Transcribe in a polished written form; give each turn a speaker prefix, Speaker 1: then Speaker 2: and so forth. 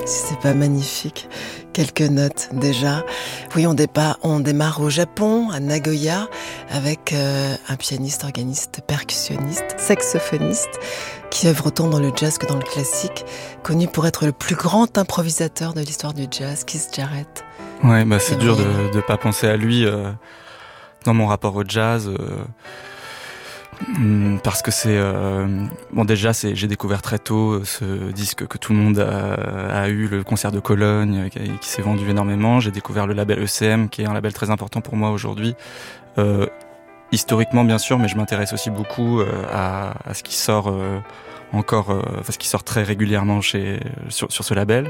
Speaker 1: Si c'est pas magnifique. Quelques notes déjà. Oui, on démarre au Japon, à Nagoya, avec un pianiste, organiste, percussionniste, saxophoniste, qui œuvre autant dans le jazz que dans le classique, connu pour être le plus grand improvisateur de l'histoire du jazz, Keith Jarrett.
Speaker 2: Ouais, c'est dur de pas penser à lui dans mon rapport au jazz. Parce que j'ai découvert très tôt ce disque que tout le monde a eu, le concert de Cologne, qui s'est vendu énormément. J'ai découvert le label ECM, qui est un label très important pour moi aujourd'hui, historiquement bien sûr, mais je m'intéresse aussi beaucoup à ce qui sort ce qui sort très régulièrement sur ce label.